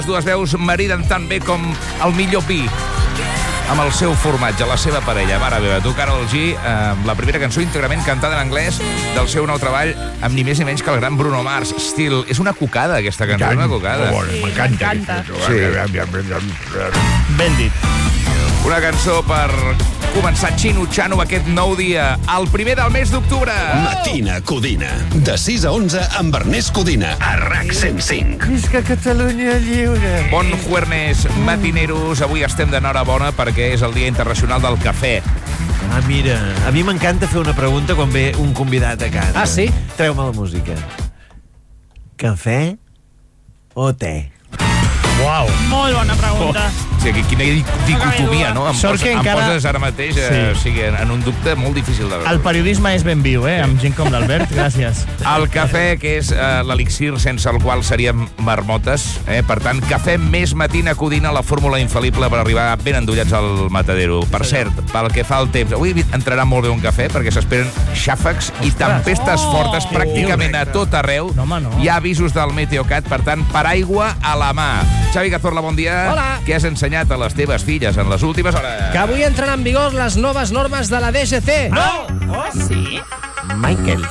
Les dues veus mariden tan bé com el millor vi amb el seu formatge, la seva parella. Mare meva, tu, Karol G, la primera cançó íntegrament cantada en anglès del seu nou treball amb ni més ni menys que el gran Bruno Mars. Still, és una cucada, aquesta cançó, una cucada. M'encanta. Sí. Ben dit. Una cançó per començar xino-xano aquest nou dia, el primer del mes d'octubre. Matina Codina, de 6 a 11 amb Ernest Codina, a RAC 105. Visca Catalunya lliure. Bon jueves, matineros. Avui estem d'enhorabona perquè és el Dia Internacional del Cafè. Ah, mira, a mi m'encanta fer una pregunta quan ve un convidat a casa. Ah, sí? Treu-me la música. Cafè o te? Uau. Molt bona pregunta. Sí, quina dicotomia, no? Em poses ara mateix en un dubte molt difícil de veure. El periodisme és ben viu, amb gent com l'Albert, gràcies. El cafè, que és l'elixir sense el qual seríem marmotes. Per tant, cafè més Matina Codina, la fórmula infal·lible per arribar ben endollats al matadero. Per cert, pel que fa al temps, avui entrarà molt bé un cafè perquè s'esperen xàfecs i tempestes fortes pràcticament a tot arreu. Hi ha avisos del Meteocat, per tant, paraigua a la mà. Xavi Cazorla, bon dia. Hola. Què has ensenyat a les teves filles en les últimes hores? Que avui entren en vigor les noves normes de la DGT. No! Oh, sí? Michael.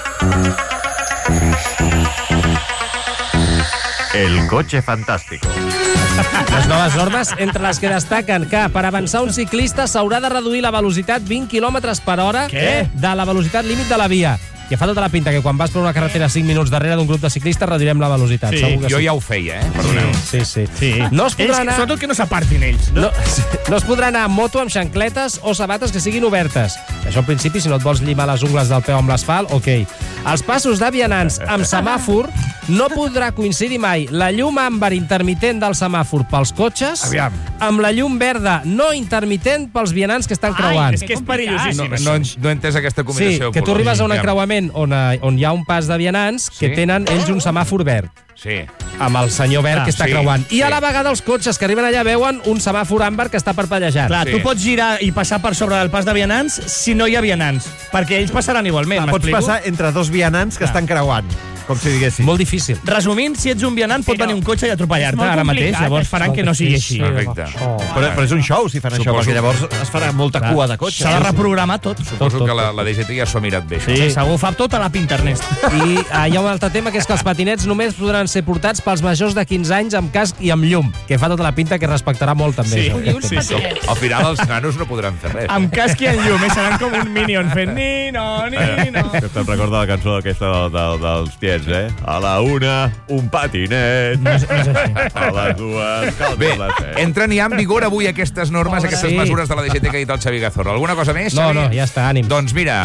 El coche fantástico. Les noves normes, entre les que destaquen que per avançar un ciclista s'haurà de reduir la velocitat 20 km per hora de la velocitat límit de la via. Que fa tota la pinta que quan vas per una carretera 5 minuts darrere d'un grup de ciclistes reduirem la velocitat. Sí, jo ja ho feia, perdoneu. Sí. No es podrà anar... Sobretot que no s'apartin ells. No es podrà anar amb moto amb xancletes o sabates que siguin obertes. Això al principi, si no et vols llimar les ungles del peu amb l'asfalt, ok. Els passos de vianants amb semàfor no podrà coincidir mai la llum àmbar intermitent del semàfor pels cotxes amb la llum verda no intermitent pels vianants que estan creuant. És que és perillosíssim. No he entès aquesta combinació. Sí, que tu arribes a un encreuament on hi ha un pas de vianants que tenen ells un semàfor verd. Sí. Amb el senyor verd que està creuant. I a la vegada els cotxes que arriben allà veuen un semàfor àmbar que està parpellejant. Clar, tu pots girar i passar per sobre del pas de vianants si no hi ha vianants, perquè ells passaran igualment. Pots passar entre dos vianants que estan creuant, com si diguéssim. Molt difícil. Resumint, si ets un vianant pot venir un cotxe i atropellar-te ara mateix, llavors faran que no sigui així. Perfecte. Però és un show si fan això, perquè llavors es farà molta cua de cotxe. S'ha de reprogramar tot. Suposo que la DGT ja s'ho ha mirat bé. Sí, segur, fa tota la pinta, Ernest. I hi ha un altre tema, que és que els patinets només podran ser portats pels majors de 15 anys amb casc i amb llum, que fa tota la pinta que respectarà molt també. Sí. Al final els nanos no podran fer res. Amb casc i amb llum, seran com un minion fent nino. Que te'n recorda la cançó aquesta dels tiets, A la una, un patinet. No és així. A les dues, cal Bé, la fe. entren ja en vigor avui aquestes normes, aquestes mesures de la DGT que ha dit el Xavi Cazorla. Alguna cosa més, Xavi? No, ja està, ànim. Doncs mira...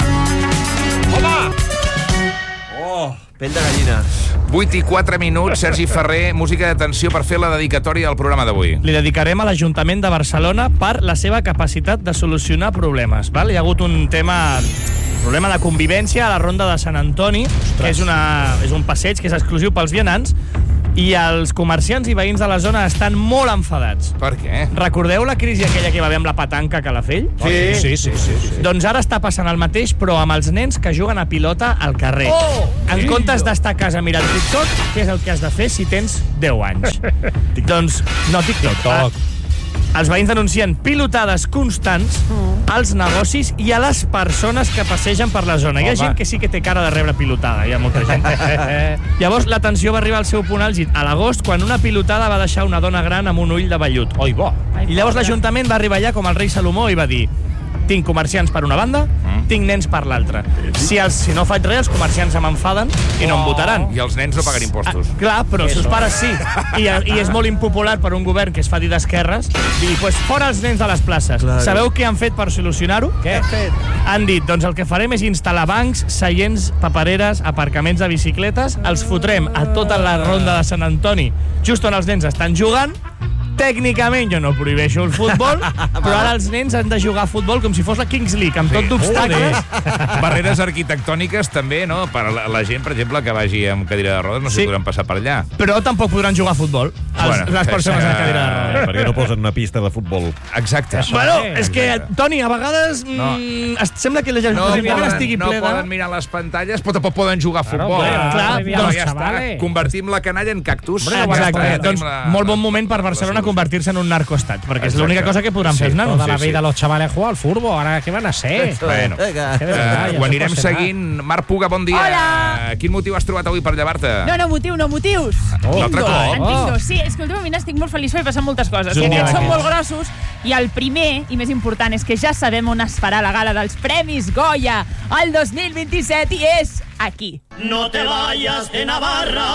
Pell de gallina. 8 i 4 minuts, Sergi Ferrer, música d'atenció per fer la dedicatòria del programa d'avui. Li dedicarem a l'Ajuntament de Barcelona per la seva capacitat de solucionar problemes. Hi ha hagut un problema de convivència a la Ronda de Sant Antoni, que és un passeig que és exclusiu pels vianants, i els comerciants i veïns de la zona estan molt enfadats. Per què? Recordeu la crisi aquella que va haver amb la petanca a Calafell? Sí. Doncs ara està passant el mateix, però amb els nens que juguen a pilota al carrer. En comptes d'estar a casa mirant TikTok, què és el que has de fer si tens 10 anys? Doncs, no, TikTok. Els veïns denuncien pilotades constants als negocis i a les persones que passegen per la zona. Hi ha gent que sí que té cara de rebre pilotada, hi ha molta gent. Llavors, la tensió va arribar al seu punt àlgid a l'agost, quan una pilotada va deixar una dona gran amb un ull de vellut. I llavors l'Ajuntament va arribar allà com el rei Salomó i va dir: tinc comerciants per una banda, tinc nens per l'altra. Si no faig res, els comerciants se m'enfaden i no em votaran. I els nens no paguen impostos. Clar, però els seus pares sí. I és molt impopular per un govern que es fa dir d'esquerres dir, fora els nens de les places. Sabeu què han fet per solucionar-ho? Què? Han dit, doncs el que farem és instal·lar bancs, seients, papereres, aparcaments de bicicletes, els fotrem a tota la Ronda de Sant Antoni, just on els nens estan jugant, Tècnicament jo no prohibeixo el futbol, però ara els nens han de jugar a futbol com si fos la Kings League, amb tot d'obstacles. Barreres arquitectòniques també, no? Per a la gent, per exemple, que vagi amb cadira de rodes, no s'hi podran passar per allà. Però tampoc podran jugar a futbol, les persones amb cadira de rodes. Perquè no posen una pista de futbol. Exacte. Bueno, és que, Toni, a vegades sembla que la gent estigui no plena. poden mirar les pantalles, però tampoc poden jugar a futbol. Clar, doncs ja està. Convertim la canalla en cactus. Exacte. Doncs molt bon moment per Barcelona convertir-se en un narcoestat, perquè és l'única cosa que podran fer els nanos. Toda la vida los chavales jugar al furbo, ahora què van a ser? Bueno, ho anirem seguint. Marc Puga, bon dia. Hola. Quin motiu has trobat avui per llevar-te? No, motius. L'altre cop? En tinc dos. Sí, és que últimament estic molt feliç, perquè passen moltes coses. I aquests són molt grossos. I el primer, i més important, és que ja sabem on es farà la gala dels Premis Goya el 2027 i és aquí. No te vayas de Navarra.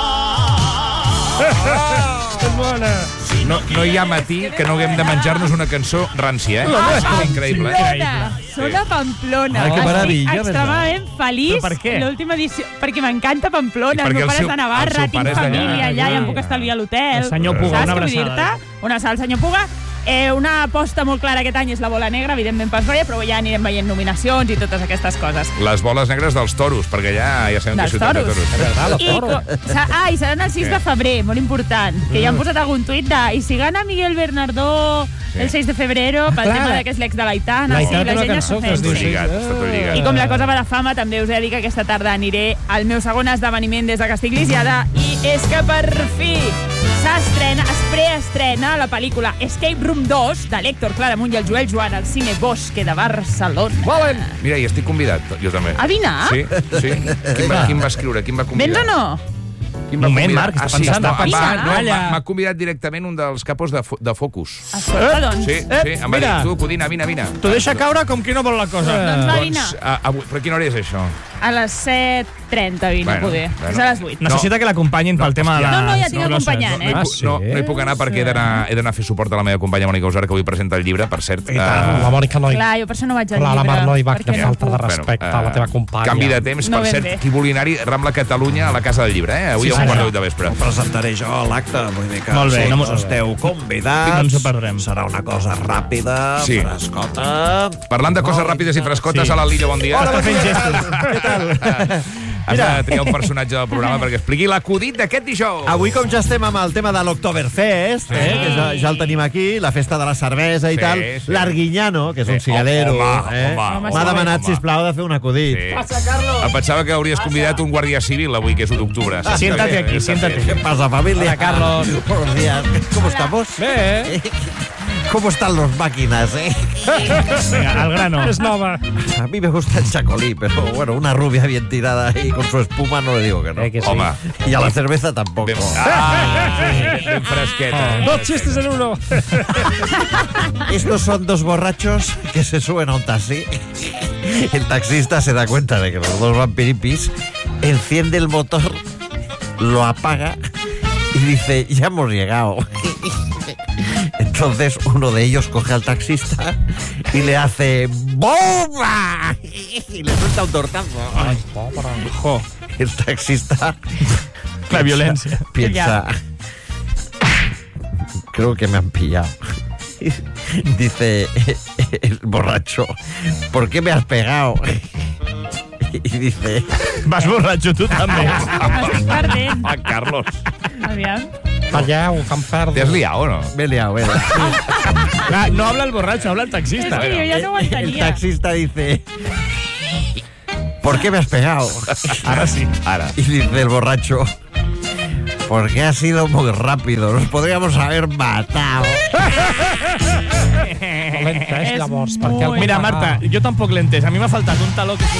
És bona. No hi ha matí que no haguem de menjar-nos una cançó rància, És increïble. Sona Pamplona. Ai, que meravella, Estic extremadament feliç. Però per què? L'última edició, perquè m'encanta Pamplona. I El perquè meu pare el és de seu Navarra, tinc pare és d'allà. família allà i em puc estalviar a l'hotel. El senyor Puga, Saps una què vull abraçada. dir-te? Una abraçada al senyor Puga. Una aposta molt clara aquest any és la bola negra, evidentment per Goya, però ja anirem veient nominacions i totes aquestes coses. Les boles negres dels toros, perquè ja sabem que Dels ciutat de toros. toros. És verdad, los toros. I seran el 6 de febrer, molt important, que ja han posat algun tuit de i si gana Miguel Bernardó el 6 de febrero, pel tema de que és l'ex de l'Aitana, L'Aitana sí, té la una gent ja cançó s'ha que es diu fet. Lligat, està tot lligat. I com la cosa va de fama, també us he de dir que aquesta tarda aniré al meu segon esdeveniment des de Castigliciada i és que per fi es preestrena la pel·lícula Escape Room 2 de l'Héctor Claramunt i el Joel Joan al Cine Bosque de Barcelona. Mira, hi estic convidat, jo també. A dinar? Sí. Quin va escriure? Quin va convidar? Vens o no? Quin va Moment, convidar? Marc, està sí, pensant. m'ha convidat directament un dels capos de Focus. Escolta, doncs. Sí, em va dir, mira. tu, Codina, vine. T'ho deixa caure com qui no vol la cosa. Doncs va dinar. Però a quina hora és això? A les 7:30 vine, Bueno, poder. bueno. És a les 8. Necessita que l'acompanyin pel tema de la... No, ja tinc acompanyant, eh? No hi puc anar perquè he d'anar a fer suport a la meva companya Mònica Usar, que avui presenta el llibre, per cert. La Mònica no hi... Clar, jo per això no vaig al Clar, la llibre. Mar no hi va, perquè que falta de respecte a la teva companya. Canvi de temps, No per ben cert, bé. qui vulgui anar-hi, Rambla Catalunya a la Casa del Llibre, Avui a un quart de 8 de vespre. Ho presentaré jo a l'acte, vull dir que Molt bé, no tots esteu convidats. No ens ho perdrem. Serà una cosa ràpida, Sí. frescota. Parlant de coses ràpides i frescotes, Sí. a la Lillo, bon dia. Està fent gestos. Què tal? Has de triar un personatge del programa perquè expliqui l'acudit d'aquest dijous. Avui, com ja estem amb el tema de l'Oktoberfest, que ja el tenim aquí, la festa de la cervesa i Sí, tal, sí. l'Arguiñano, que és un cigalero, home, m'ha demanat, home. sisplau, de fer un acudit. Em pensava que hauries convidat un guàrdia civil avui, que és 1 d'octubre. Siéntate aquí, siéntate. ¿Qué pasa, familia? Hola, Carlos. Buenos días. ¿Cómo estamos? ¿Cómo están los máquinas, Vinga, al grano. És nova. A mí me gusta el chacolí, pero bueno, una rubia bien tirada ahí con su espuma no le digo que no. Que sí. Home, Y a la cerveza tampoco. ben fresqueta. Dos chistes en uno. Estos son dos borrachos que se suben a un taxi. El taxista se da cuenta de que los dos van piripis, enciende el motor, lo apaga y dice, ya hemos llegado. Entonces uno de ellos coge al taxista y le hace ¡bomba! Y le suelta un tortazo. Jo, El taxista la violència. piensa, creo que me han pillado. Dice el borracho, ¿por qué me has pegado? Y dice, Vas borratxo tu també. M'estic perdent. Carlos, Aviam. Calleu, que em perdo. t'has liat o no? me he liado, me he liado. Clar, no habla el borratxo, habla el És taxista. que jo ja no ho El entenia. taxista dice, ¿por qué me has pegado? Ara sí. Ara. Y dice el borracho, porque ha sido muy rápido, nos podríamos haber matado. No l'he entès, És llavors. Per què el molt- Mira, Marta, jo tampoc l'he entès. A mi m'ha faltat un taló que